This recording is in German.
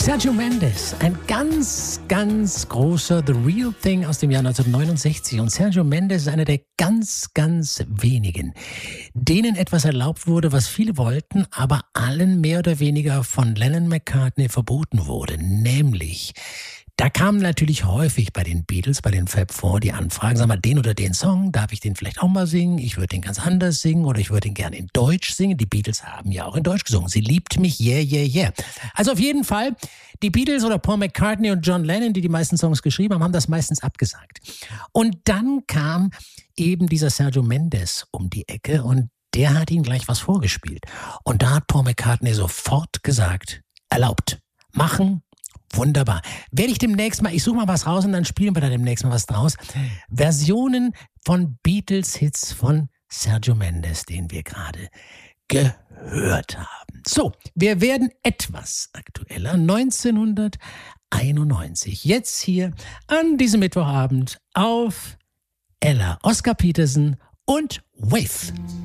Sergio Mendes, ein ganz, ganz großer The Real Thing aus dem Jahr 1969. Und Sergio Mendes ist einer der ganz, ganz wenigen, denen etwas erlaubt wurde, was viele wollten, aber allen mehr oder weniger von Lennon-McCartney verboten wurde. Nämlich, da kamen natürlich häufig bei den Beatles, bei den Fab Four die Anfragen, sag mal, den oder den Song, darf ich den vielleicht auch mal singen? Ich würde den ganz anders singen oder ich würde ihn gerne in Deutsch singen. Die Beatles haben ja auch in Deutsch gesungen. Sie liebt mich, yeah, yeah, yeah. Also auf jeden Fall, die Beatles oder Paul McCartney und John Lennon, die meisten Songs geschrieben haben, haben das meistens abgesagt. Und dann kam eben dieser Sergio Mendes um die Ecke und der hat ihnen gleich was vorgespielt. Und da hat Paul McCartney sofort gesagt, erlaubt, machen, wunderbar. Werde ich demnächst mal, ich suche mal was raus und dann spielen wir da demnächst mal was draus. Versionen von Beatles-Hits von Sergio Mendes, den wir gerade gehört haben. So, wir werden etwas aktueller. 1991. Jetzt hier an diesem Mittwochabend auf Ella, Oscar Peterson und Wave.